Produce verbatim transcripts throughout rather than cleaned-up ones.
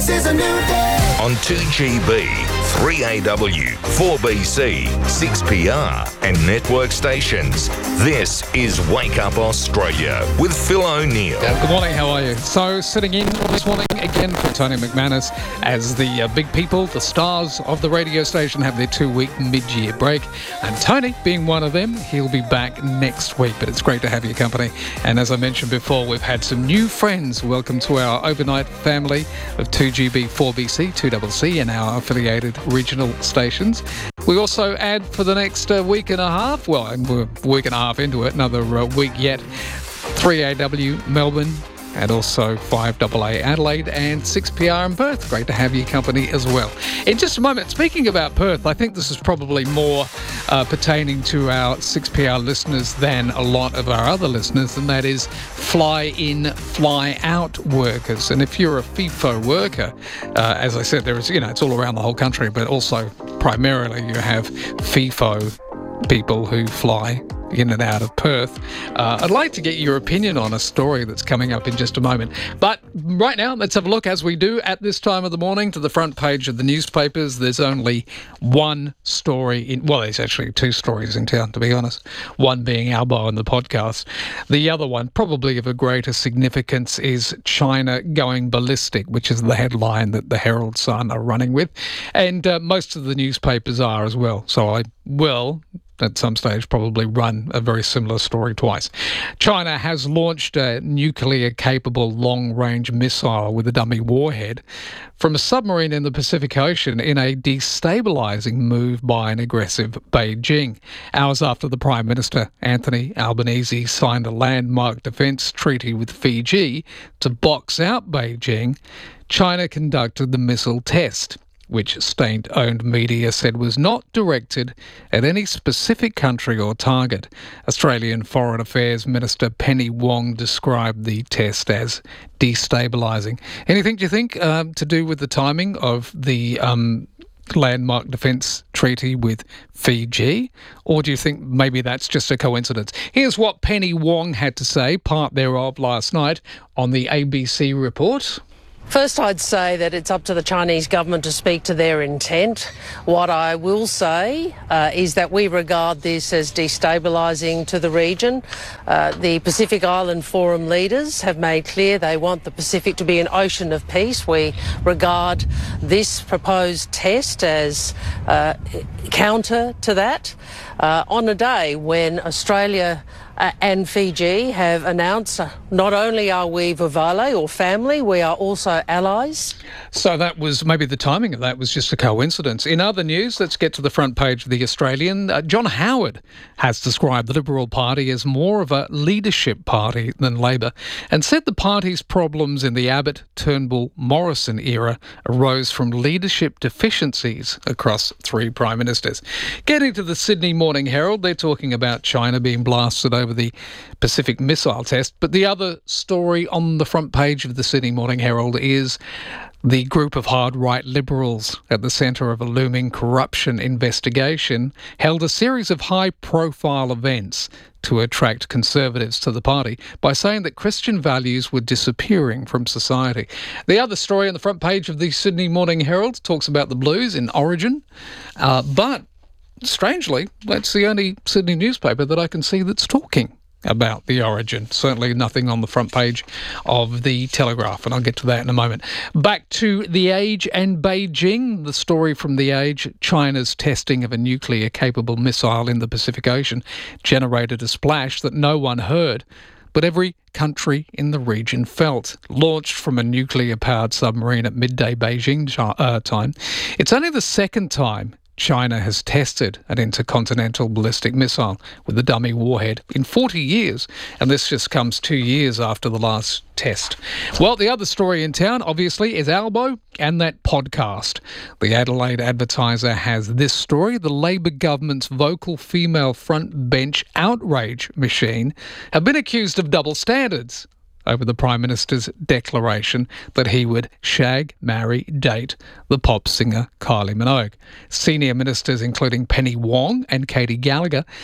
This is a new day. On two G B, three A W, four B C, six P R and network stations. This is Wake Up Australia with Phil O'Neill. Yeah, good morning, how are you? So, sitting in this morning again for Tony McManus as the uh, big people, the stars of the radio station, have their two-week mid-year break. And Tony, being one of them, he'll be back next week. But it's great to have your company. And as I mentioned before, we've had some new friends. Welcome to our overnight family of two G B, four B C, two C C and our affiliated regional stations. We also add for the next uh, week and a half, well, and we're a week and a half into it, another uh, week yet, three A W Melbourne, and also five A A Adelaide and six P R in Perth. Great to have your company as well. In just a moment, speaking about Perth, I think this is probably more uh, pertaining to our six P R listeners than a lot of our other listeners, and that is fly-in, fly-out workers. And if you're a FIFO worker, uh, as I said, there is, you know, it's all around the whole country, but also primarily you have FIFO people who fly in and out of Perth. Uh, I'd like to get your opinion on a story that's coming up in just a moment. But right now, let's have a look, as we do at this time of the morning, to the front page of the newspapers. There's only one story in, well, there's actually two stories in town, to be honest. One being Albo and the podcast. The other one, probably of a greater significance, is China going ballistic, which is the headline that the Herald Sun are running with. And uh, most of the newspapers are as well. So I will, at some stage, probably run a very similar story twice. China has launched a nuclear-capable long-range missile with a dummy warhead from a submarine in the Pacific Ocean in a destabilising move by an aggressive Beijing. Hours after the Prime Minister, Anthony Albanese, signed a landmark defence treaty with Fiji to box out Beijing, China conducted the missile test, which state-owned media said was not directed at any specific country or target. Australian Foreign Affairs Minister Penny Wong described the test as destabilising. Anything, do you think, um, to do with the timing of the um, landmark defence treaty with Fiji? Or do you think maybe that's just a coincidence? Here's what Penny Wong had to say, part thereof last night, on the A B C report. First, I'd say that it's up to the Chinese government to speak to their intent. What I will say uh, is that we regard this as destabilising to the region. Uh, the Pacific Island Forum leaders have made clear they want the Pacific to be an ocean of peace. We regard this proposed test as uh, counter to that. Uh, on a day when Australia Uh, and Fiji have announced uh, not only are we Vavale or family, we are also allies. So that was, maybe the timing of that was just a coincidence. In other news, let's get to the front page of The Australian. Uh, John Howard has described the Liberal Party as more of a leadership party than Labor, and said the party's problems in the Abbott, Turnbull, Morrison era arose from leadership deficiencies across three prime ministers. Getting to the Sydney Morning Herald, they're talking about China being blasted over the Pacific missile test. But the other story on the front page of the Sydney Morning Herald is the group of hard-right Liberals at the centre of a looming corruption investigation held a series of high-profile events to attract Conservatives to the party by saying that Christian values were disappearing from society. The other story on the front page of the Sydney Morning Herald talks about the Blues in Origin, uh, but strangely, that's the only Sydney newspaper that I can see that's talking about the Origin. Certainly nothing on the front page of the Telegraph, and I'll get to that in a moment. Back to The Age and Beijing. The story from The Age: China's testing of a nuclear-capable missile in the Pacific Ocean generated a splash that no one heard, but every country in the region felt. Launched from a nuclear-powered submarine at midday Beijing uh, time, it's only the second time China has tested an intercontinental ballistic missile with a dummy warhead in forty years, and this just comes two years after the last test. Well, the other story in town, obviously, is Albo and that podcast. The Adelaide Advertiser has this story: the Labor government's vocal female front bench outrage machine have been accused of double standards over the Prime Minister's declaration that he would shag, marry, date the pop singer Kylie Minogue. Senior ministers, including Penny Wong and Katie Gallagher,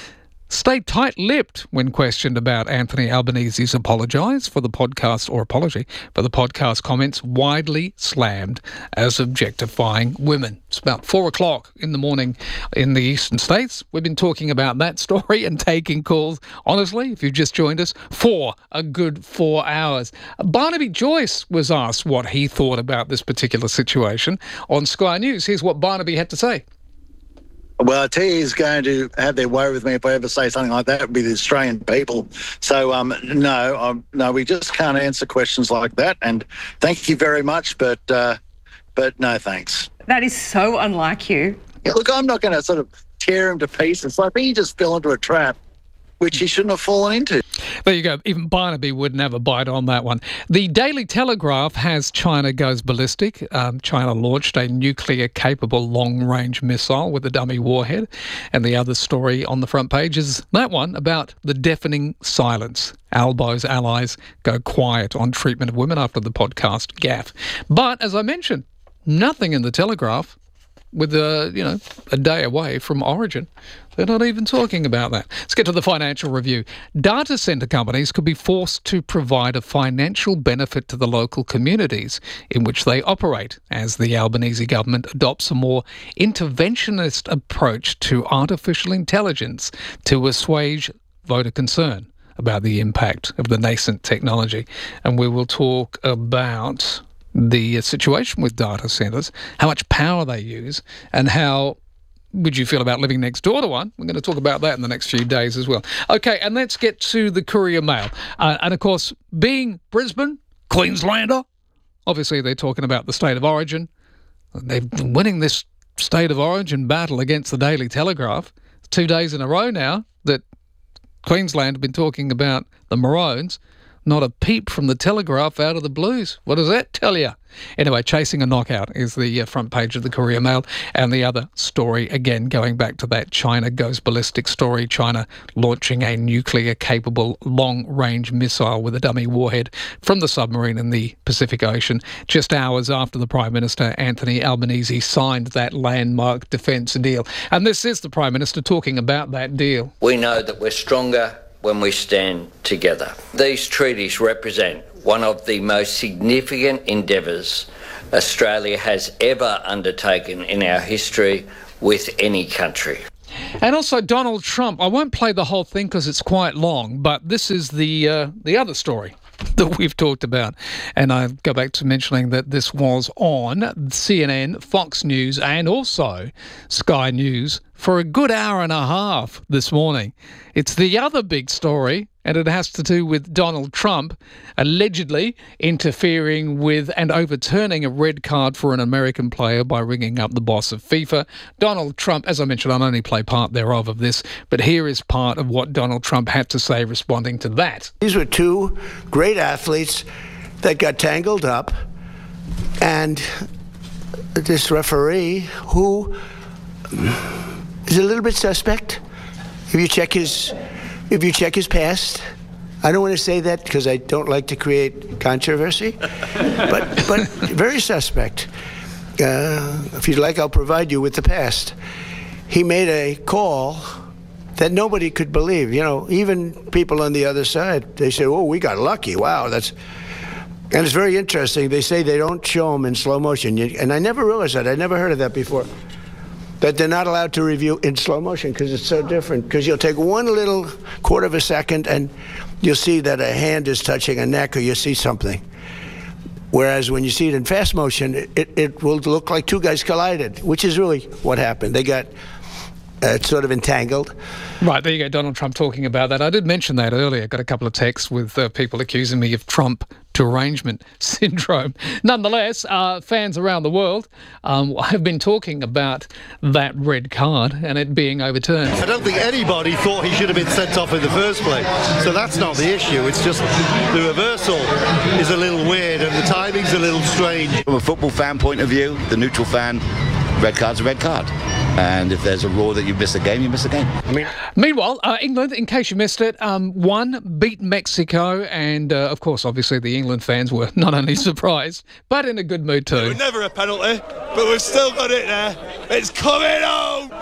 stayed tight-lipped when questioned about Anthony Albanese's apologise for the podcast, or apology, for the podcast comments widely slammed as objectifying women. It's about four o'clock in the morning in the eastern states. We've been talking about that story and taking calls, honestly, if you've just joined us, for a good four hours. Barnaby Joyce was asked what he thought about this particular situation on Sky News. Here's what Barnaby had to say. Well, I tell you, he's going to have their way with me if I ever say something like that with the Australian people. So, um, no, um, no, we just can't answer questions like that. And thank you very much, but uh, but no thanks. That is so unlike you. Yeah, look, I'm not going to sort of tear him to pieces. I think he just fell into a trap which he shouldn't have fallen into. There you go. Even Barnaby would never bite on that one. The Daily Telegraph has China goes ballistic. Um, China launched a nuclear-capable long-range missile with a dummy warhead. And the other story on the front page is that one about the deafening silence. Albo's allies go quiet on treatment of women after the podcast gaffe. But, as I mentioned, nothing in the Telegraph with a, you know, a day away from Origin. They're not even talking about that. Let's get to the financial review. Data centre companies could be forced to provide a financial benefit to the local communities in which they operate as the Albanese government adopts a more interventionist approach to artificial intelligence to assuage voter concern about the impact of the nascent technology. And we will talk about the situation with data centres, how much power they use, and how would you feel about living next door to one? We're going to talk about that in the next few days as well. Okay, and let's get to the Courier Mail. Uh, and of course, being Brisbane, Queenslander, obviously they're talking about the state of origin. They've been winning this state of origin battle against the Daily Telegraph. It's two days in a row now that Queensland have been talking about the Maroons. Not a peep from the Telegraph out of the Blues. What does that tell you? Anyway, chasing a knockout is the uh, front page of the Courier Mail. And the other story, again, going back to that China goes ballistic story, China launching a nuclear-capable long-range missile with a dummy warhead from the submarine in the Pacific Ocean, just hours after the Prime Minister, Anthony Albanese, signed that landmark defence deal. And this is the Prime Minister talking about that deal. We know that we're stronger when we stand together. These treaties represent one of the most significant endeavours Australia has ever undertaken in our history with any country. And also Donald Trump. I won't play the whole thing because it's quite long, but this is the uh, the other story that we've talked about. And I go back to mentioning that this was on C N N, Fox News, and also Sky News for a good hour and a half this morning. It's the other big story, and it has to do with Donald Trump allegedly interfering with and overturning a red card for an American player by ringing up the boss of FIFA. Donald Trump, as I mentioned, I'll only play part thereof of this, but here is part of what Donald Trump had to say responding to that. These were two great athletes that got tangled up, and this referee, who is a little bit suspect. If you check his, if you check his past, I don't want to say that because I don't like to create controversy, but but very suspect. Uh, if you'd like, I'll provide you with the past. He made a call that nobody could believe. You know, even people on the other side, they say, "Oh, we got lucky. Wow, that's." And it's very interesting. They say they don't show them in slow motion, and I never realized that. I never heard of that before. That they're not allowed to review in slow motion because it's so different. Because you'll take one little quarter of a second and you'll see that a hand is touching a neck or you see something. Whereas when you see it in fast motion, it, it will look like two guys collided, which is really what happened. They got uh, sort of entangled. Right, there you go, Donald Trump talking about that. I did mention that earlier. Got a couple of texts with uh, people accusing me of Trump derangement syndrome. Nonetheless, uh, fans around the world um, have been talking about that red card and it being overturned. I don't think anybody thought he should have been sent off in the first place. So that's not the issue. It's just the reversal is a little weird and the timing's a little strange. From a football fan point of view, the neutral fan, red card's a red card. And if there's a rule that you miss a game, you miss a game. I mean, Meanwhile, uh, England, in case you missed it, um, won, beat Mexico, and uh, of course, obviously, the England fans were not only surprised, but in a good mood too. It was never a penalty, but we've still got it there. It's coming home!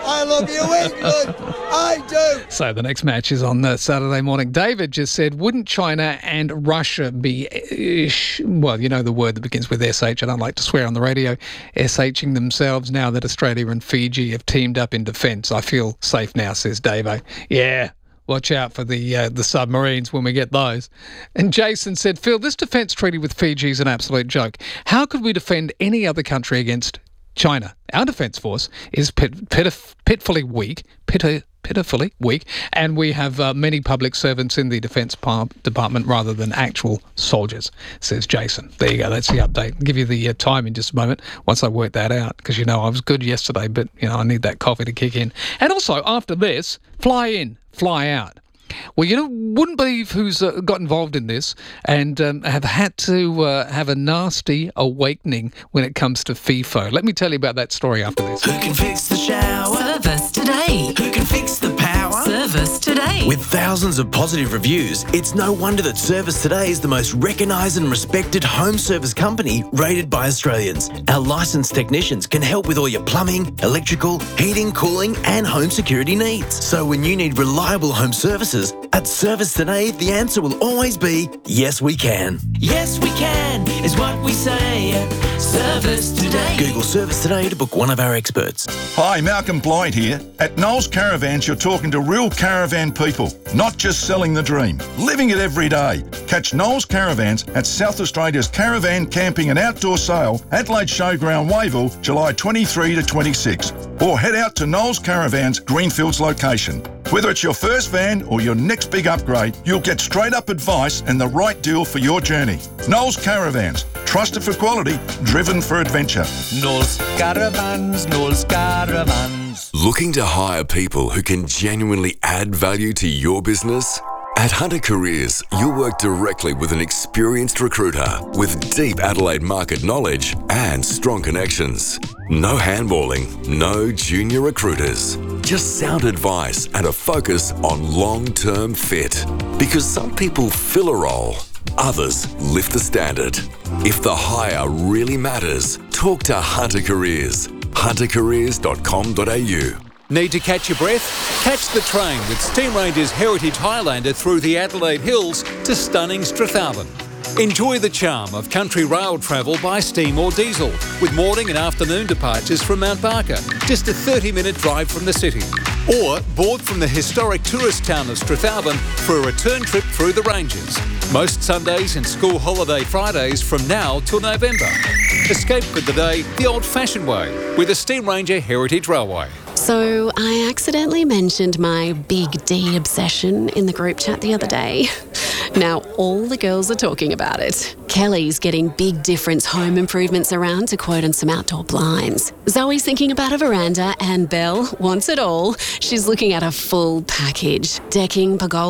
I love you, England. I do. So the next match is on uh, Saturday morning. David just said, wouldn't China and Russia be, ish, well, you know the word that begins with S H. I don't like to swear on the radio, SHing themselves now that Australia and Fiji have teamed up in defence. I feel safe now, says Davo. Yeah. Watch out for the uh, the submarines when we get those. And Jason said, Phil, this defence treaty with Fiji is an absolute joke. How could we defend any other country against China? Our defence force is pit, pitif, pitifully weak, pit, pitifully weak, and we have uh, many public servants in the Defence par- Department rather than actual soldiers, says Jason. There you go, that's the update. I'll give you the uh, time in just a moment once I work that out, because, you know, I was good yesterday, but, you know, I need that coffee to kick in. And also, after this, fly in, fly out. Well, you know, wouldn't believe who's uh, got involved in this and um, have had to uh, have a nasty awakening when it comes to FIFO. Let me tell you about that story after this. Who can fix the shower? Service Today. Who can fix the power? Service Today. With thousands of positive reviews, it's no wonder that Service Today is the most recognised and respected home service company rated by Australians. Our licensed technicians can help with all your plumbing, electrical, heating, cooling and home security needs. So when you need reliable home services, at Service Today, the answer will always be, yes, we can. Yes, we can, is what we say at Service Today. Google Service Today to book one of our experts. Hi, Malcolm Blight here. At Knowles Caravans, you're talking to real caravan people, not just selling the dream, living it every day. Catch Knowles Caravans at South Australia's Caravan Camping and Outdoor Sale, Adelaide Showground, Wavell, July twenty-third to twenty-sixth. Or head out to Knowles Caravans, Greenfields location. Whether it's your first van or your next big upgrade, you'll get straight-up advice and the right deal for your journey. Knowles Caravans, trusted for quality, driven for adventure. Knowles Caravans, Knowles Caravans. Looking to hire people who can genuinely add value to your business? At Hunter Careers, you'll work directly with an experienced recruiter with deep Adelaide market knowledge and strong connections. No handballing, no junior recruiters. Just sound advice and a focus on long-term fit. Because some people fill a role, others lift the standard. If the hire really matters, talk to Hunter Careers. hunter careers dot com dot a u. Need to catch your breath? Catch the train with Steam Ranger's Heritage Highlander through the Adelaide Hills to stunning Strathalbyn. Enjoy the charm of country rail travel by steam or diesel, with morning and afternoon departures from Mount Barker, just a thirty minute drive from the city. Or board from the historic tourist town of Strathalbyn for a return trip through the ranges. Most Sundays and school holiday Fridays from now till November. Escape for the day the old-fashioned way with the Steam Ranger Heritage Railway. So I accidentally mentioned my Big D obsession in the group chat the other day. Now all the girls are talking about it. Kelly's getting big difference home improvements around to quote on some outdoor blinds. Zoe's thinking about a veranda and Belle wants it all. She's looking at a full package. Decking, pergola,